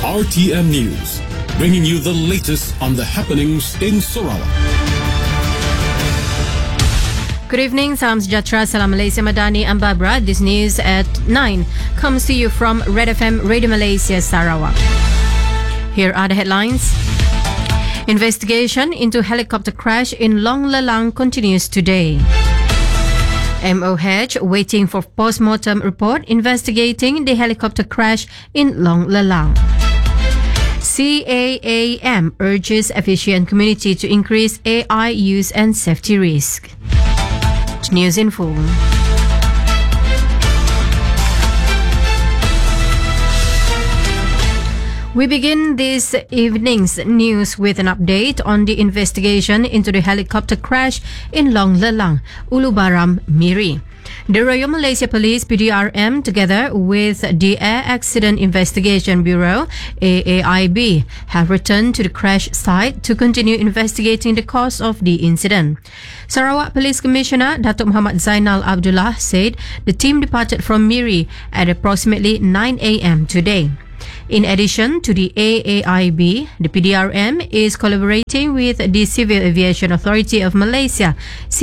RTM News, bringing you the latest on the happenings in Sarawak. Good evening, salam sejahtera, salam Malaysia Madani, I'm Barbara. This news at 9 comes to you from Red FM Radio Malaysia Sarawak. Here are the headlines. Investigation into helicopter crash in Long Lelang continues today. MOH waiting for post-mortem report investigating the helicopter crash in Long Lelang. CAAM urges efficient community to increase AI use and safety risk. News in full. We begin this evening's news with an update on the investigation into the helicopter crash in Long Lelang, Ulubaram, Miri. The Royal Malaysia Police PDRM together with the Air Accident Investigation Bureau AAIB have returned to the crash site to continue investigating the cause of the incident. Sarawak Police Commissioner Datuk Muhammad Zainal Abdullah said the team departed from Miri at approximately 9 a.m. today. In addition to the AAIB, the PDRM is collaborating with the Civil Aviation Authority of Malaysia,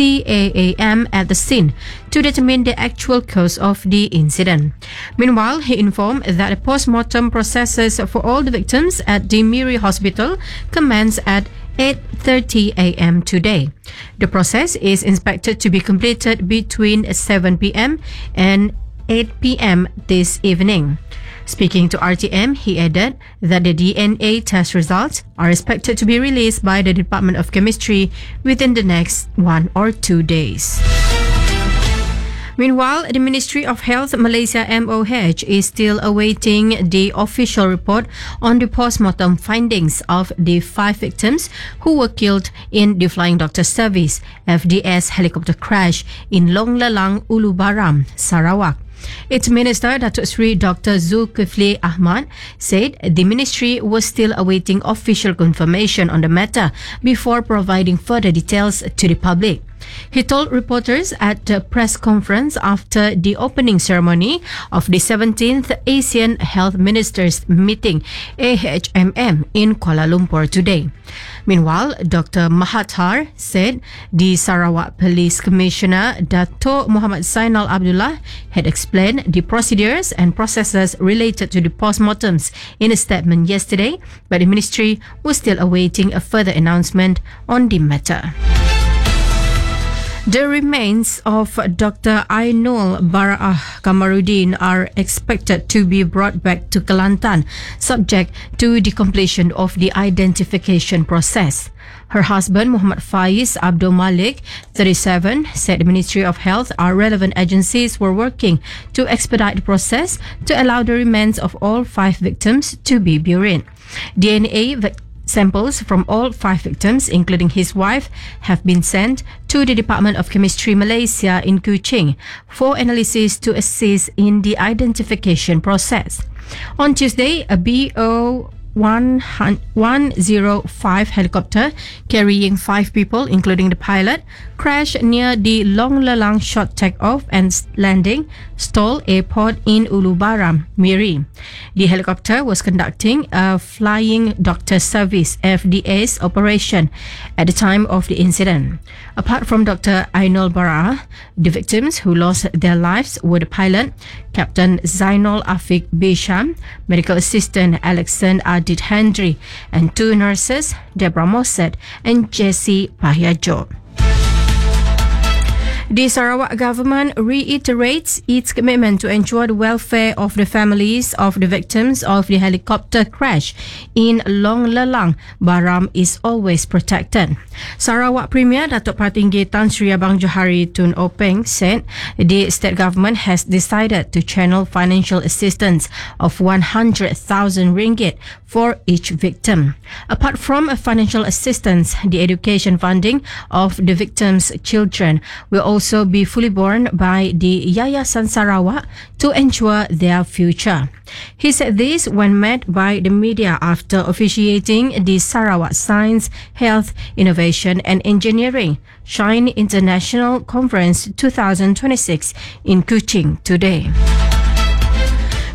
CAAM, at the scene to determine the actual cause of the incident. Meanwhile, he informed that the post-mortem processes for all the victims at the Miri Hospital commence at 8:30 a.m. today. The process is expected to be completed between 7 p.m. and 8 p.m. this evening. Speaking to RTM, he added that the DNA test results are expected to be released by the Department of Chemistry within the next 1 or 2 days. Meanwhile, the Ministry of Health Malaysia MOH is still awaiting the official report on the post-mortem findings of the 5 victims who were killed in the Flying Doctor Service FDS helicopter crash in Long Lelang, Ulubaram, Sarawak. Its Minister, Datuk Seri Dr. Zulkifli Ahmad, said the ministry was still awaiting official confirmation on the matter before providing further details to the public. He told reporters at a press conference after the opening ceremony of the 17th Asian Health Ministers Meeting AHMM in Kuala Lumpur today. Meanwhile, Dr. Mahathir said the Sarawak Police Commissioner Dato' Muhammad Zainal Abdullah had explained the procedures and processes related to the postmortems in a statement yesterday, but the ministry was still awaiting a further announcement on the matter. The remains of Dr. Ainul Bara'ah Kamarudin are expected to be brought back to Kelantan, subject to the completion of the identification process. Her husband, Muhammad Faiz Abdul Malik, 37, said the Ministry of Health and relevant agencies were working to expedite the process to allow the remains of all 5 victims to be buried. DNA samples from all 5 victims, including his wife, have been sent to the Department of Chemistry Malaysia in Kuching for analysis to assist in the identification process. On Tuesday, a BO-105 helicopter carrying 5 people, including the pilot, crashed near the Long Lelang short takeoff and landing stall airport in Ulubaram, Miri. The helicopter was conducting a Flying Doctor Service FDS operation at the time of the incident. Apart from Dr. Ainul Bara'ah, the victims who lost their lives were the pilot, Captain Zainul Afiq Bisham, Medical Assistant Alexander Adit Hendry, and 2 nurses, Deborah Mossad and Jessie Pahiajo. The Sarawak government reiterates its commitment to ensure the welfare of the families of the victims of the helicopter crash in Long Lelang. Baram is always protected. Sarawak Premier Datuk Patinggi Tan Sri Abang Johari Tun Openg said the state government has decided to channel financial assistance of 100,000 ringgit for each victim. Apart from financial assistance, the education funding of the victims' children will also be fully borne by the Yayasan Sarawak to ensure their future. He said this when met by the media after officiating the Sarawak Science, Health, Innovation and Engineering Shine International Conference 2026 in Kuching today.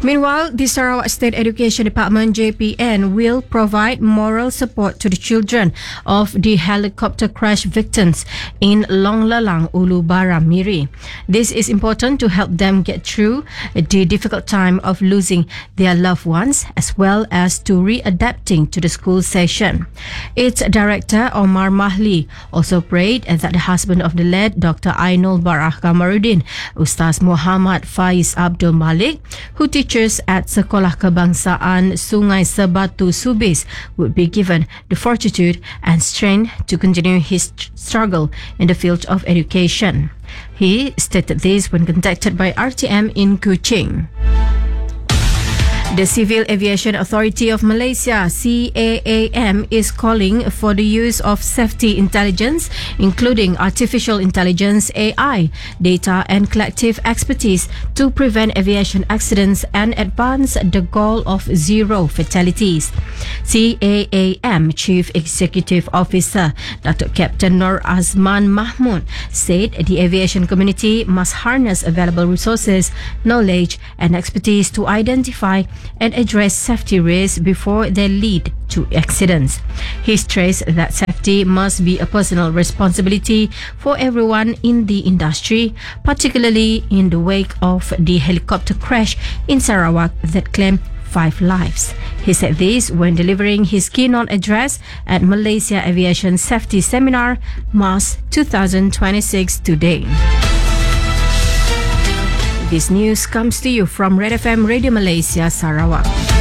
Meanwhile, the Sarawak State Education Department JPN will provide moral support to the children of the helicopter crash victims in Long Lalang, Ulu Baram, Miri. This is important to help them get through the difficult time of losing their loved ones, as well as to readapting to the school session. Its director Omar Mahli also prayed that the husband of the late Dr. Ainul Barah Kamaruddin, Ustaz Muhammad Faiz Abdul Malik, who teaches at Sekolah Kebangsaan Sungai Sebatu Subis, would be given the fortitude and strength to continue his struggle in the field of education. He stated this when contacted by RTM in Kuching. The Civil Aviation Authority of Malaysia, CAAM, is calling for the use of safety intelligence, including artificial intelligence, AI, data and collective expertise to prevent aviation accidents and advance the goal of zero fatalities. CAAM Chief Executive Officer Dr. Captain Nur Azman Mahmud said the aviation community must harness available resources, knowledge and expertise to identify and address safety risks before they lead to accidents. He stressed that safety must be a personal responsibility for everyone in the industry, particularly in the wake of the helicopter crash in Sarawak that claimed 5 lives. He said this when delivering his keynote address at Malaysia Aviation Safety Seminar, MAS 2026 today. This news comes to you from Red FM Radio Malaysia, Sarawak.